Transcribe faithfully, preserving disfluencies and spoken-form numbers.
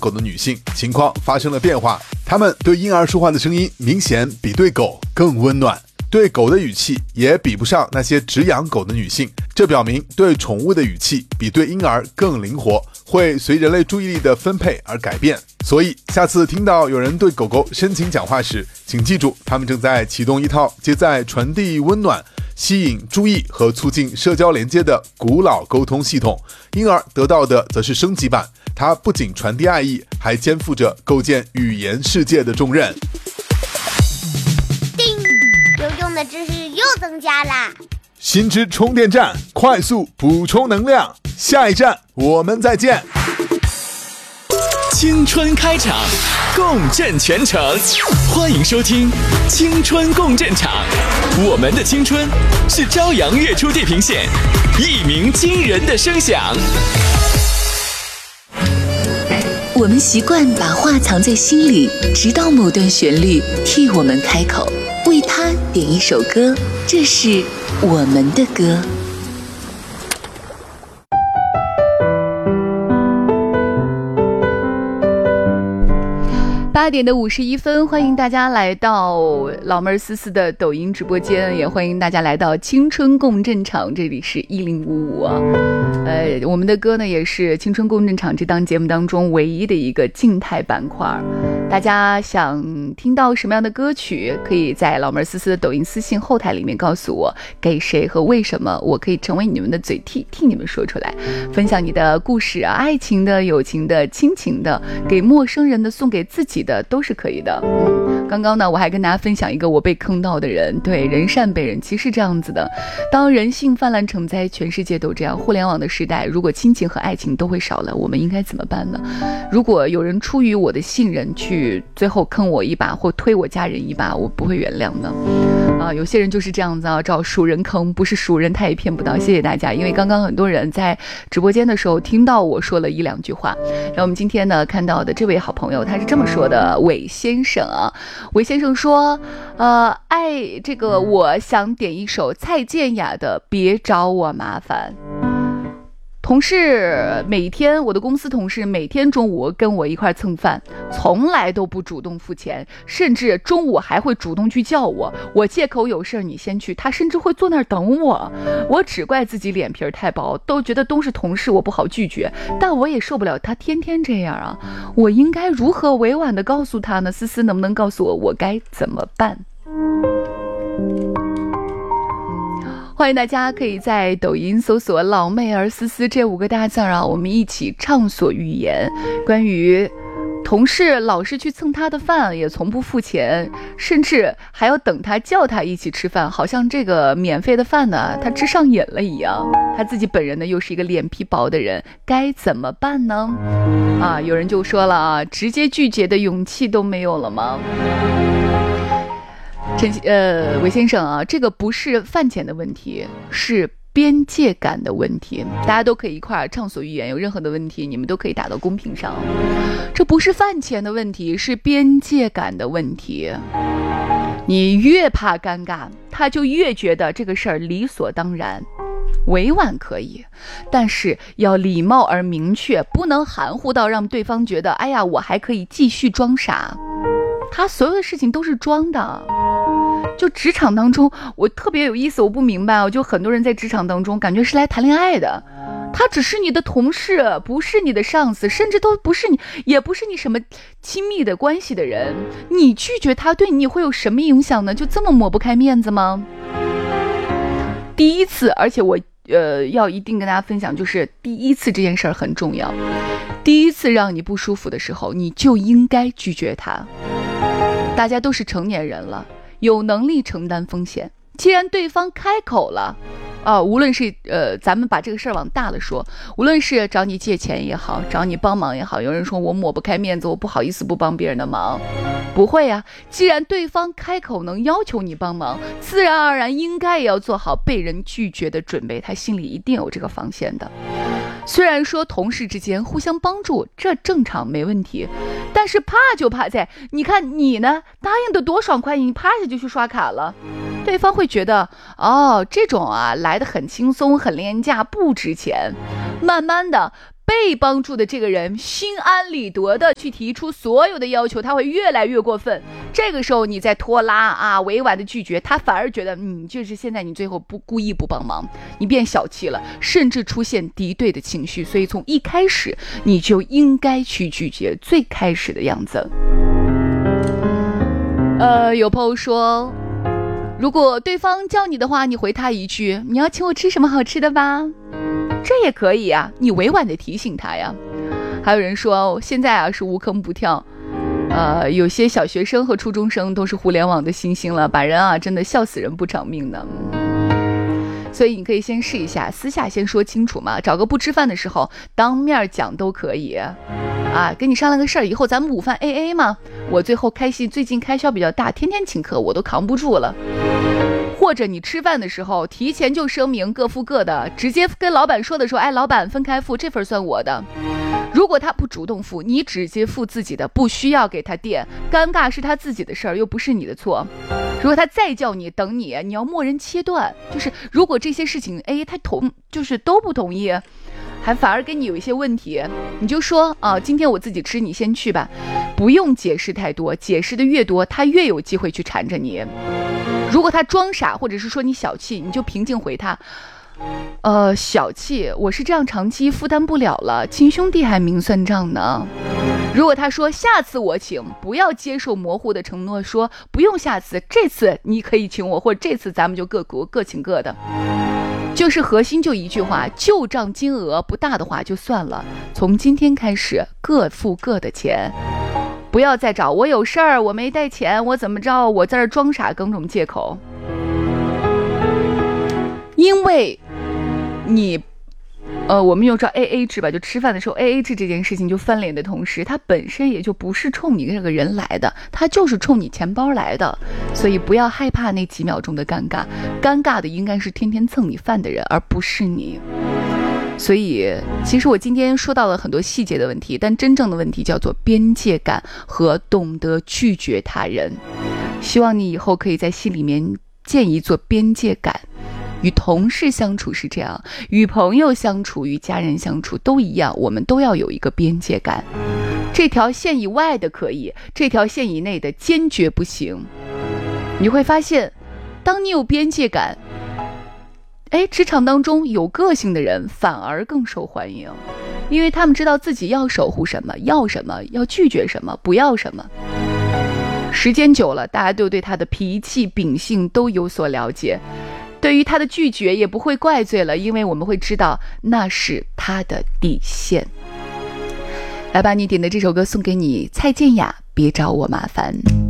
狗的女性情况发生了变化，她们对婴儿说话的声音明显比对狗更温暖，对狗的语气也比不上那些只养狗的女性，这表明对宠物的语气比对婴儿更灵活，会随人类注意力的分配而改变。所以下次听到有人对狗狗深情讲话时，请记住他们正在启动一套皆在传递温暖、吸引注意和促进社交连接的古老沟通系统。婴儿得到的则是升级版，它不仅传递爱意，还肩负着构建语言世界的重任。 叮，有用的知识又增加啦！ 新知充电站，快速补充能量。下一站我们再见。 青春开场，共振全城，欢迎收听青春共振场。我们的青春是朝阳月出地平线，一鸣惊人的声响。 我们习惯把话藏在心里，直到某段旋律替我们开口，为它点一首歌，这是我们的歌。 八点的五十一分，欢迎大家来到老妹儿思思的抖音直播间，也欢迎大家来到青春共振场，这里是一零五五啊。呃，我们的歌呢也是青春共振场这档节目当中唯一的一个静态板块。大家想听到什么样的歌曲，可以在老妹儿思思的抖音私信后台里面告诉我，给谁和为什么，我可以成为你们的嘴替，替你们说出来，分享你的故事啊，爱情的、友情的、亲情的，给陌生人的、送给自己的都是可以的。嗯，刚刚呢我还跟大家分享一个我被坑到的人，对，人善被人欺是这样子的。当人性泛滥成灾，全世界都这样，互联网的时代，如果亲情和爱情都会少了，我们应该怎么办呢？如果有人出于我的信任去最后坑我一把或推我家人一把，我不会原谅的。啊，有些人就是这样子啊，找熟人坑，不是熟人他也骗不到。谢谢大家，因为刚刚很多人在直播间的时候听到我说了一两句话。然后我们今天呢看到的这位好朋友，他是这么说的，韦先生啊，韦先生说，呃，爱这个我想点一首蔡健雅的《别找我麻烦》。同事每天，我的公司同事每天中午跟我一块蹭饭，从来都不主动付钱，甚至中午还会主动去叫我，我借口有事你先去，他甚至会坐那儿等我。我只怪自己脸皮太薄，都觉得都是同事我不好拒绝，但我也受不了他天天这样啊，我应该如何委婉的告诉他呢？思思能不能告诉我我该怎么办？欢迎大家可以在抖音搜索老妹儿思思这五个大字啊，我们一起畅所欲言，关于同事老是去蹭他的饭，也从不付钱，甚至还要等他叫他一起吃饭，好像这个免费的饭呢他吃上瘾了一样。他自己本人呢又是一个脸皮薄的人，该怎么办呢？啊，有人就说了啊，直接拒绝的勇气都没有了吗？陈呃韦先生啊，这个不是饭钱的问题，是边界感的问题。大家都可以一块畅所欲言，有任何的问题你们都可以打到公屏上。这不是饭钱的问题，是边界感的问题。你越怕尴尬，他就越觉得这个事儿理所当然。委婉可以，但是要礼貌而明确，不能含糊到让对方觉得哎呀我还可以继续装傻。他所有的事情都是装的。就职场当中我特别有意思，我不明白，我就很多人在职场当中感觉是来谈恋爱的，他只是你的同事，不是你的上司，甚至都不是你，也不是你什么亲密的关系的人，你拒绝他对你会有什么影响呢？就这么抹不开面子吗？第一次，而且我呃要一定跟大家分享，就是第一次这件事儿很重要，第一次让你不舒服的时候，你就应该拒绝他。大家都是成年人了，有能力承担风险，既然对方开口了啊，无论是呃，咱们把这个事儿往大了说，无论是找你借钱也好，找你帮忙也好，有人说我抹不开面子，我不好意思不帮别人的忙，不会啊，既然对方开口能要求你帮忙，自然而然应该也要做好被人拒绝的准备，他心里一定有这个防线的。虽然说同事之间互相帮助，这正常没问题，但是怕就怕在，你看你呢，答应的多爽快，你啪一下就去刷卡了，对方会觉得哦，这种啊来得很轻松很廉价不值钱，慢慢的被帮助的这个人心安理得的去提出所有的要求，他会越来越过分。这个时候你再拖拉啊，委婉的拒绝，他反而觉得嗯，就是现在你最后不故意不帮忙，你变小气了，甚至出现敌对的情绪。所以从一开始你就应该去拒绝最开始的样子。呃，有朋友说，如果对方叫你的话，你回他一句你要请我吃什么好吃的吧，这也可以啊，你委婉的提醒他呀。还有人说现在啊是无坑不跳，呃，有些小学生和初中生都是互联网的新星了，把人啊真的笑死人不偿命的。所以你可以先试一下，私下先说清楚嘛，找个不吃饭的时候当面讲都可以啊。跟你商量个事儿，以后咱们午饭 A A 嘛，我最后开心，最近开销比较大，天天请客我都扛不住了。或者你吃饭的时候提前就声明各付各的，直接跟老板说的时候，哎，老板分开付，这份算我的。如果他不主动付，你直接付自己的，不需要给他垫，尴尬是他自己的事儿，又不是你的错。如果他再叫你等你，你要默认切断。就是如果这些事情，哎，他同就是都不同意，还反而跟你有一些问题，你就说啊，今天我自己吃，你先去吧，不用解释太多，解释的越多，他越有机会去缠着你。如果他装傻，或者是说你小气，你就平静回他，呃，小气，我是这样长期负担不了了，亲兄弟还明算账呢。如果他说下次我请，不要接受模糊的承诺，说不用下次，这次你可以请我，或者这次咱们就各国各请各的。就是核心就一句话，旧账金额不大的话就算了，从今天开始各付各的钱。不要再找我有事儿，我没带钱，我怎么着，我在这装傻各种借口。因为你呃，我们又知道 A A 制吧，就吃饭的时候 A A 制这件事情就翻脸的同时，它本身也就不是冲你这个人来的，它就是冲你钱包来的。所以不要害怕那几秒钟的尴尬，尴尬的应该是天天蹭你饭的人，而不是你。所以其实我今天说到了很多细节的问题，但真正的问题叫做边界感和懂得拒绝他人。希望你以后可以在心里面建一座边界感。与同事相处是这样，与朋友相处，与家人相处都一样，我们都要有一个边界感。这条线以外的可以，这条线以内的坚决不行。你会发现，当你有边界感，哎，职场当中有个性的人反而更受欢迎，因为他们知道自己要守护什么，要什么，要拒绝什么，不要什么。时间久了，大家都对他的脾气秉性都有所了解，对于他的拒绝也不会怪罪了，因为我们会知道那是他的底线。来把你点的这首歌送给你，蔡健雅，别找我麻烦。